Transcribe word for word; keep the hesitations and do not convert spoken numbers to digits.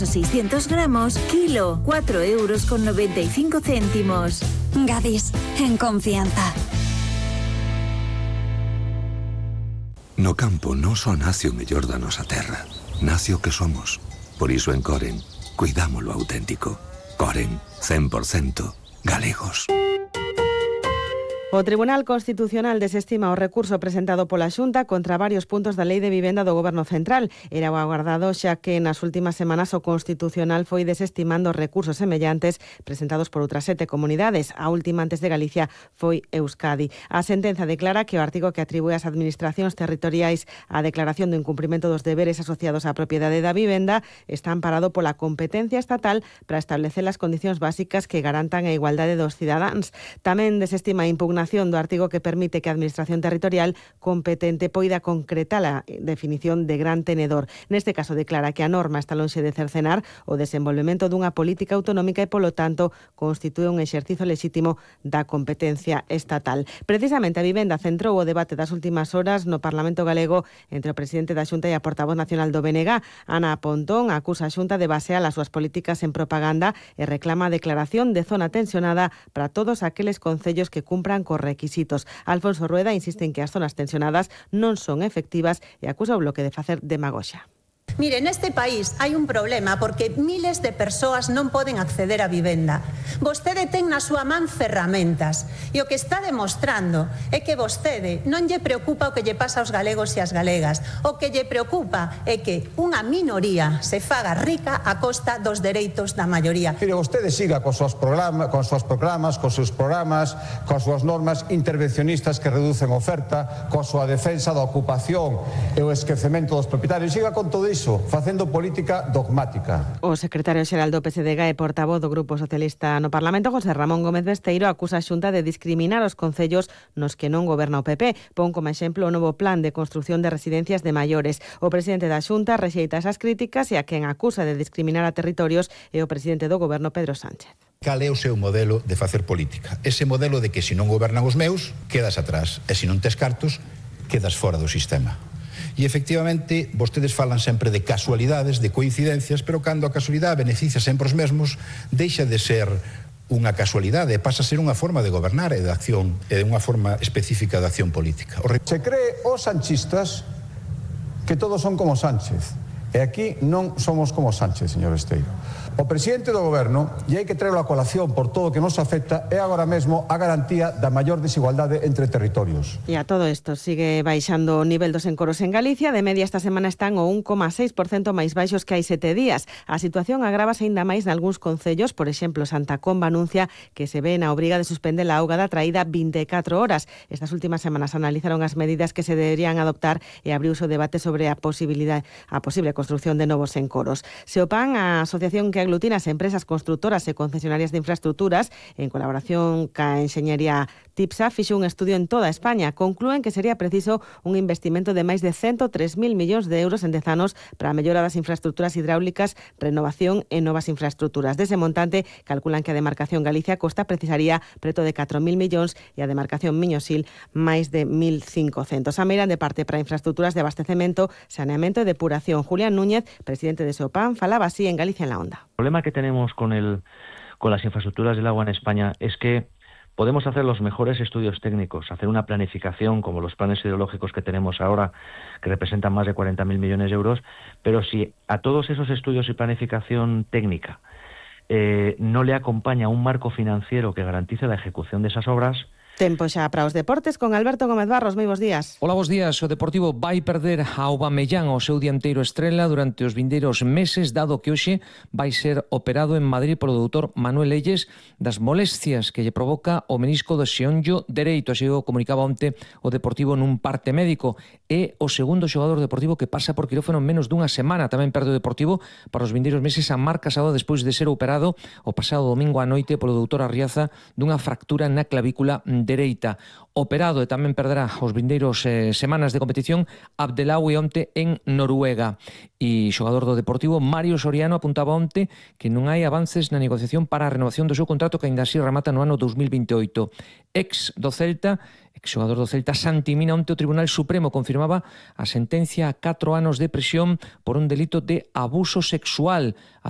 o seiscientos gramos, kilo, cuatro euros con noventa y cinco céntimos. Gadis, en confianza. No campo non só nace o mellor da nosa terra, nace o que somos. Por iso en Coren, cuidámolo auténtico. Coren, cen por cento galegos. O Tribunal Constitucional desestima o recurso presentado pola Xunta contra varios puntos da Lei de Vivenda do Goberno Central. Era o agardado xa que nas últimas semanas o Constitucional foi desestimando recursos semellantes presentados por outras sete comunidades. A última antes de Galicia foi Euskadi. A sentenza declara que o artigo que atribúe ás administracións territoriais a declaración do incumprimento dos deberes asociados á propiedade da vivenda está amparado pola competencia estatal para establecer as condicións básicas que garantan a igualdade dos cidadáns. Tamén desestima a impugnación do artigo que permite que a Administración Territorial competente poida concretar a definición de gran tenedor. Neste caso declara que a norma está lonxe de cercenar o desenvolvemento dunha política autonómica e, polo tanto, constitúe un exercizo lexítimo da competencia estatal. Precisamente a vivenda centrou o debate das últimas horas no Parlamento galego entre o presidente da Xunta e a portavoz nacional do B N G. Ana Pontón acusa a Xunta de basear as súas políticas en propaganda e reclama a declaración de zona tensionada para todos aqueles concellos que cumpran cos requisitos. Alfonso Rueda insiste en que as zonas tensionadas non son efectivas e acusa o Bloque de facer demagoxia. Mire, neste país hai un problema porque miles de persoas non poden acceder á vivenda. Vostede ten na súa man ferramentas e o que está demostrando é que vostede non lle preocupa o que lle pasa aos galegos e ás galegas. O que lle preocupa é que unha minoría se faga rica a costa dos dereitos da maioría. Mire, vostede siga cos seus programas, cos seus programas, cos seus programas, cos súas normas intervencionistas que reducen oferta, coa súa defensa da ocupación e o esquecemento dos propietarios. Siga con todo iso, facendo política dogmática. O secretario xeral do P S D G e portavoz do Grupo Socialista no Parlamento, José Ramón Gómez Besteiro, acusa a Xunta de discriminar os concellos nos que non goberna o P P. Pon como exemplo o novo plan de construción de residencias de maiores. O presidente da Xunta rexeita esas críticas e a quen acusa de discriminar a territorios é o presidente do Goberno, Pedro Sánchez. Cal é o seu modelo de facer política? Ese modelo de que se non gobernan os meus, quedas atrás, e se non tes cartos, quedas fora do sistema. E, efectivamente, vostedes falan sempre de casualidades, de coincidencias, pero cando a casualidade beneficia sempre os mesmos, deixa de ser unha casualidade, pasa a ser unha forma de gobernar e de acción, e unha forma específica de acción política. Se cree os sanchistas que todos son como Sánchez, e aquí non somos como Sánchez, señor Besteiro. O presidente do Goberno, e hai que traerlo a colación por todo o que nos afecta, é agora mesmo a garantía da maior desigualdade entre territorios. E a todo isto sigue baixando o nivel dos encoros en Galicia. De media esta semana están o un coma seis por cento máis baixos que hai sete días. A situación agrávase aínda máis nalgúns concellos. Por exemplo, Santa Comba anuncia que se ve na obriga de suspender a augada traída vinte e catro horas. Estas últimas semanas analizaron as medidas que se deberían adoptar e abriuse o debate sobre a posibilidade, a posible construción de novos encoros. Seopan, a asociación que aglutina as empresas constructoras e concesionarias de infraestructuras, en colaboración ca Enxeñería TIPSA, fixo un estudio en toda España. Conclúen que sería preciso un investimento de máis de ciento tres mil millóns de euros en dez anos para a mellora das infraestructuras hidráulicas, renovación e novas infraestructuras. Dese montante, calculan que a demarcación Galicia Costa precisaría preto de catro mil millóns e a demarcación Miñosil máis de mil cincocentos. A meiran de parte para infraestructuras de abastecemento, saneamento e depuración. Julián Núñez, presidente de Seopan, falaba así en Galicia en la Onda. El problema que tenemos con el con las infraestructuras del agua en España es que podemos hacer los mejores estudios técnicos, hacer una planificación como los planes hidrológicos que tenemos ahora, que representan más de cuarenta mil millones de euros, pero si a todos esos estudios y planificación técnica eh, no le acompaña un marco financiero que garantice la ejecución de esas obras. Tempo xa para os deportes con Alberto Gómez Barros. Moi bos días. Hola, bos días. O Deportivo vai perder a Aubameyang, o seu dianteiro estrela, durante os vindeiros meses, dado que hoxe vai ser operado en Madrid polo doutor Manuel Leyes das molestias que lle provoca o menisco do xeonllo dereito. Así o comunicaba onte o Deportivo nun parte médico. É o segundo xogador deportivo que pasa por quirófano en menos dunha semana. Tamén perde o Deportivo para os vindeiros meses a Marc Casado despois de ser operado o pasado domingo á noite polo doutor Arriaza dunha fractura na clavícula dereita. Operado e tamén perderá os vindeiros eh, semanas de competición Abdelawi onte en Noruega. E xogador do Deportivo Mario Soriano apuntaba onte que non hai avances na negociación para a renovación do seu contrato, que aínda así remata no ano dos mil veintioito. Ex do Celta, ex xogador do Celta, Santi Mina, onte o Tribunal Supremo confirmaba a sentencia a catro anos de prisión por un delito de abuso sexual.